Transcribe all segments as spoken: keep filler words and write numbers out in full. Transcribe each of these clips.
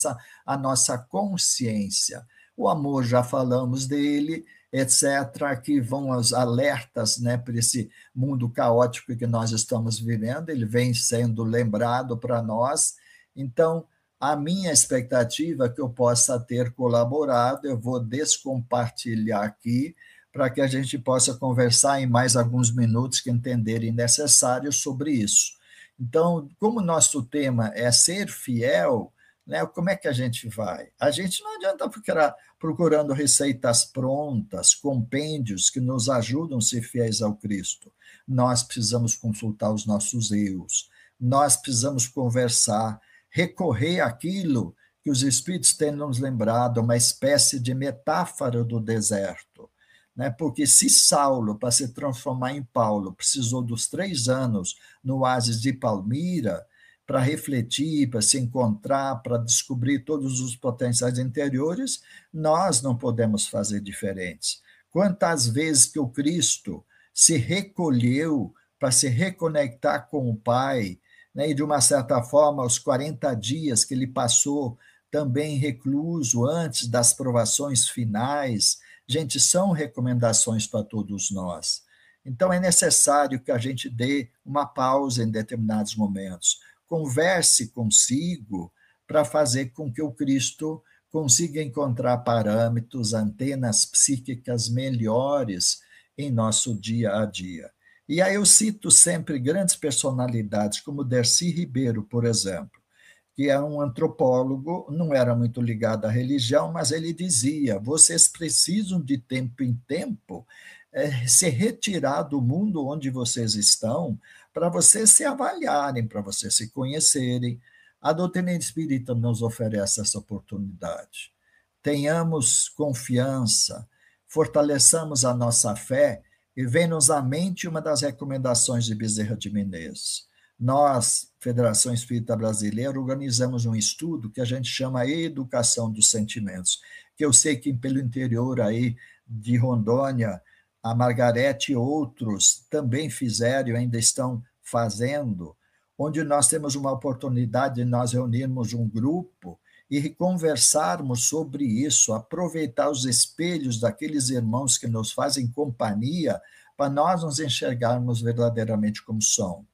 a nossa consciência. O amor, já falamos dele, etcétera, que vão os alertas, né, para esse mundo caótico que nós estamos vivendo, ele vem sendo lembrado para nós. Então, a minha expectativa é que eu possa ter colaborado, eu vou descompartilhar aqui, para que a gente possa conversar em mais alguns minutos que entenderem necessário sobre isso. Então, como nosso tema é ser fiel, né, como é que a gente vai? A gente não adianta ficar procurando receitas prontas, compêndios que nos ajudam a ser fiéis ao Cristo. Nós precisamos consultar os nossos erros, nós precisamos conversar, recorrer àquilo que os Espíritos têm nos lembrado, uma espécie de metáfora do deserto. Né? Porque se Saulo, para se transformar em Paulo, precisou dos três anos no oásis de Palmira, para refletir, para se encontrar, para descobrir todos os potenciais interiores, nós não podemos fazer diferentes. Quantas vezes que o Cristo se recolheu para se reconectar com o Pai, né? E de uma certa forma, os quarenta dias que ele passou também recluso antes das provações finais, gente, são recomendações para todos nós. Então, é necessário que a gente dê uma pausa em determinados momentos, converse consigo para fazer com que o Cristo consiga encontrar parâmetros, antenas psíquicas melhores em nosso dia a dia. E aí eu cito sempre grandes personalidades, como Darcy Ribeiro, por exemplo, que é um antropólogo, não era muito ligado à religião, mas ele dizia, vocês precisam de tempo em tempo é, se retirar do mundo onde vocês estão, para vocês se avaliarem, para vocês se conhecerem. A doutrina espírita nos oferece essa oportunidade. Tenhamos confiança, fortaleçamos a nossa fé, e vem-nos à mente uma das recomendações de Bezerra de Menezes. Nós, Federação Espírita Brasileira, organizamos um estudo que a gente chama Educação dos Sentimentos, que eu sei que pelo interior aí de Rondônia, a Margarete e outros também fizeram e ainda estão fazendo, onde nós temos uma oportunidade de nós reunirmos um grupo e conversarmos sobre isso, aproveitar os espelhos daqueles irmãos que nos fazem companhia, para nós nos enxergarmos verdadeiramente como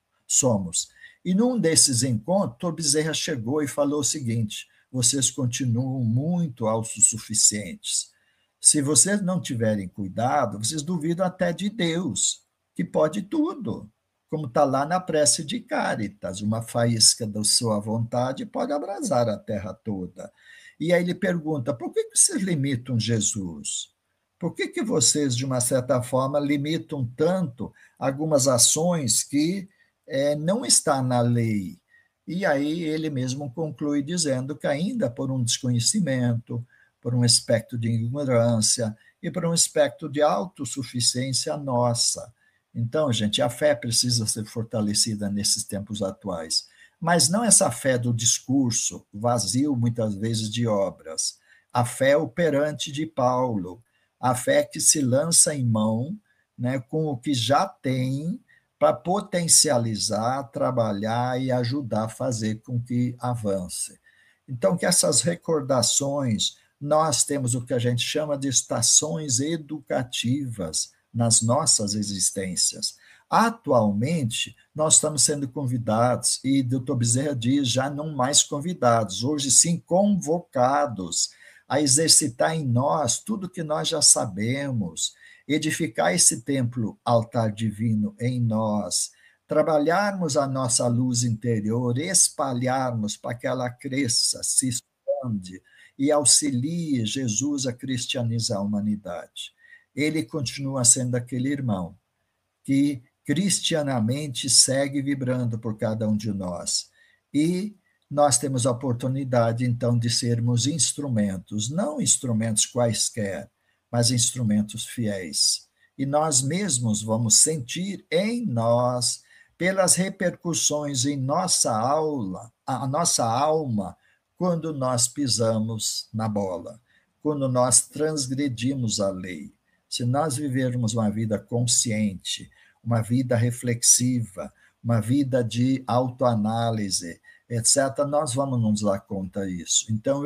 somos. E num desses encontros, Bezerra chegou e falou o seguinte, vocês continuam muito autossuficientes. Se vocês não tiverem cuidado, vocês duvidam até de Deus, que pode tudo, como está lá na prece de Cáritas, uma faísca da sua vontade pode abrasar a terra toda. E aí ele pergunta, por que vocês limitam Jesus? Por que, que vocês, de uma certa forma, limitam tanto algumas ações que é, não estão na lei? E aí ele mesmo conclui dizendo que ainda por um desconhecimento, por um aspecto de ignorância e por um aspecto de autossuficiência nossa. Então, gente, a fé precisa ser fortalecida nesses tempos atuais, mas não essa fé do discurso, vazio muitas vezes de obras, a fé operante de Paulo, a fé que se lança em mão, né, com o que já tem, para potencializar, trabalhar e ajudar a fazer com que avance. Então, que essas recordações, nós temos o que a gente chama de estações educativas nas nossas existências. Atualmente, nós estamos sendo convidados, e doutor Bezerra diz, já não mais convidados, hoje sim convocados a exercitar em nós tudo que nós já sabemos, edificar esse templo, altar divino em nós, trabalharmos a nossa luz interior, espalharmos para que ela cresça, se expande, e auxilie Jesus a cristianizar a humanidade. Ele continua sendo aquele irmão que cristianamente segue vibrando por cada um de nós. E nós temos a oportunidade, então, de sermos instrumentos, não instrumentos quaisquer, mas instrumentos fiéis. E nós mesmos vamos sentir em nós, pelas repercussões em nossa aula, a nossa alma, quando nós pisamos na bola, quando nós transgredimos a lei. Se nós vivermos uma vida consciente, uma vida reflexiva, uma vida de autoanálise, etcétera, nós vamos nos dar conta disso. Então,